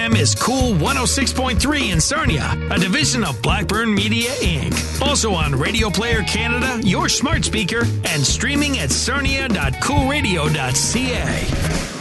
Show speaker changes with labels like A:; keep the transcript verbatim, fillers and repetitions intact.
A: Is Cool one oh six point three in Sarnia, a division of Blackburn Media, Incorporated. Also on Radio Player Canada, your smart speaker, and streaming at sarnia dot cool radio dot c a.